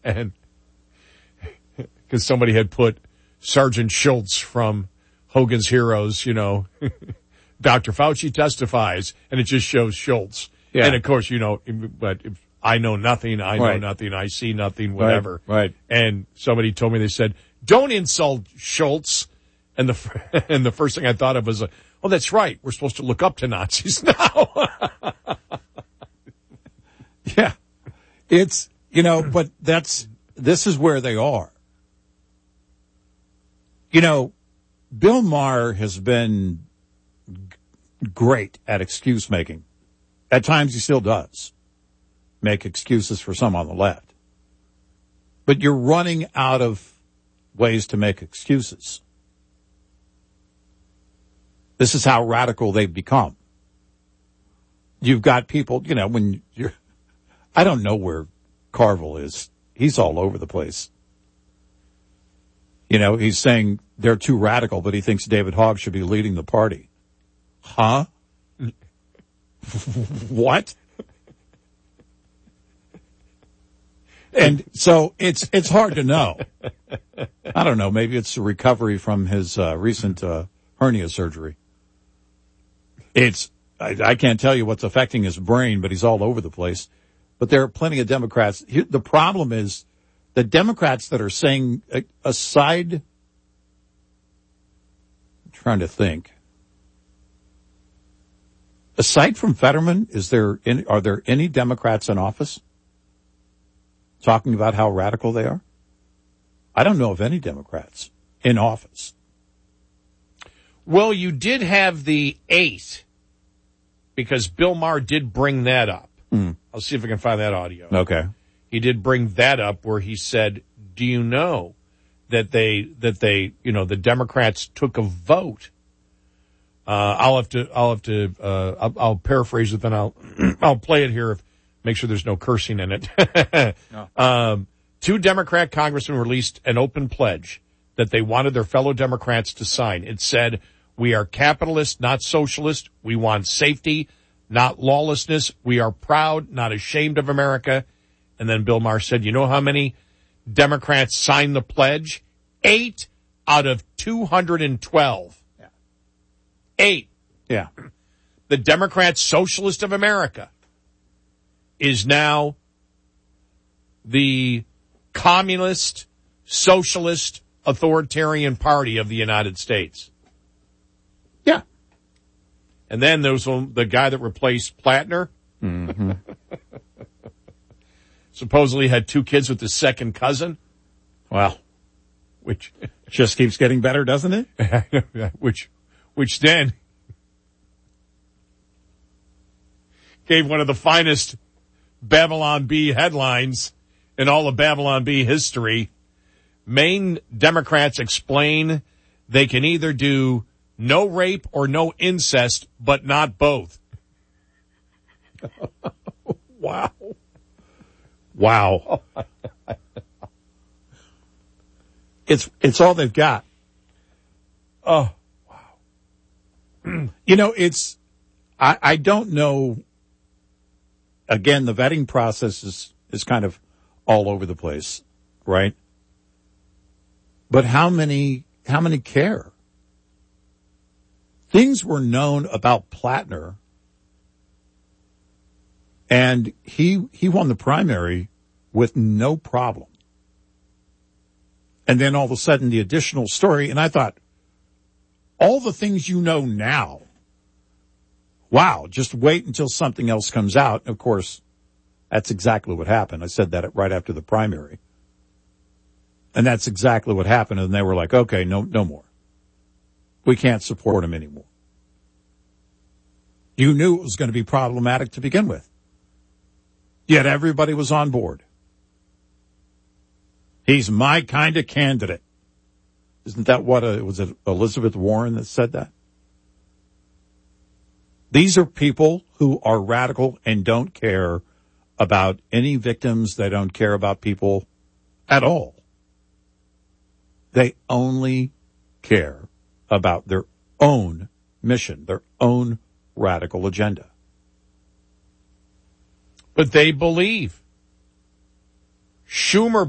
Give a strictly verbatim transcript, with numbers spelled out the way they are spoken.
and because somebody had put Sergeant Schultz from Hogan's Heroes, you know, Doctor Fauci testifies, and it just shows Schultz. Yeah. And, of course, you know, but if I know nothing, I know right. nothing, I see nothing, whatever. Right, right. And somebody told me, they said, don't insult Schultz. And the and the first thing I thought of was, oh, that's right, we're supposed to look up to Nazis now. Yeah. It's, you know, but that's, this is where they are. You know, Bill Maher has been g- great at excuse making. At times he still does make excuses for some on the left. But you're running out of ways to make excuses. This is how radical they've become. You've got people, you know, when you're, I don't know where Carville is. He's all over the place. You know, he's saying they're too radical, but he thinks David Hogg should be leading the party. Huh? What? And so it's it's hard to know. I don't know. Maybe it's a recovery from his uh, recent uh, hernia surgery. It's I, I can't tell you what's affecting his brain, but he's all over the place. But there are plenty of Democrats. The problem is the Democrats that are saying, aside, I'm trying to think, aside from Fetterman, is there any, are there any Democrats in office talking about how radical they are? I don't know of any Democrats in office. Well, you did have the eight, because Bill Maher did bring that up. Mm. I'll see if I can find that audio. Okay. He did bring that up where he said, do you know that they, that they, you know, the Democrats took a vote? Uh, I'll have to, I'll have to, uh, I'll, I'll paraphrase it, then I'll, I'll play it here, if, make sure there's no cursing in it. no. um, two Democrat congressmen released an open pledge that they wanted their fellow Democrats to sign. It said, we are capitalist, not socialist. We want safety, not lawlessness. We are proud, not ashamed of America. And then Bill Maher said, you know how many Democrats signed the pledge? Eight out of two hundred twelve. Yeah. Eight. Yeah. The Democrat Socialist of America is now the communist, socialist, authoritarian party of the United States. Yeah. And then there was the guy that replaced Plattner. Mm-hmm. Supposedly had two kids with his second cousin. Wow. Which just keeps getting better, doesn't it? which, which then gave one of the finest Babylon Bee headlines in all of Babylon Bee history. Maine Democrats explain they can either do no rape or no incest, but not both. Wow. Wow. It's it's all they've got. Oh, wow. You know, it's I, I don't know. Again, the vetting process is, is kind of all over the place, right? But how many how many care? Things were known about Plattner, and he he won the primary with no problem. And then all of a sudden the additional story, and I thought, all the things you know now, wow, just wait until something else comes out. Of course, that's exactly what happened. I said that right after the primary. And that's exactly what happened. And they were like, okay, no, no more. We can't support him anymore. You knew it was going to be problematic to begin with. Yet everybody was on board. He's my kind of candidate. Isn't that what, uh, was it Elizabeth Warren that said that? These are people who are radical and don't care about any victims. They don't care about people at all. They only care about their own mission, their own radical agenda. But they believe. Schumer